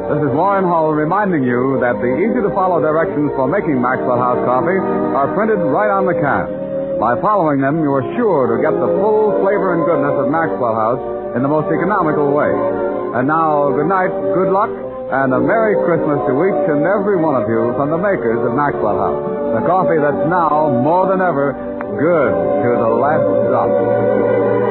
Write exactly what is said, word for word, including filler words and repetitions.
This is Warren Hull reminding you that the easy-to-follow directions for making Maxwell House coffee are printed right on the can. By following them, you are sure to get the full flavor and goodness of Maxwell House in the most economical way. And now, good night, good luck, and a Merry Christmas to each and every one of you from the makers of Maxwell House. The coffee that's now, more than ever, good to the last drop.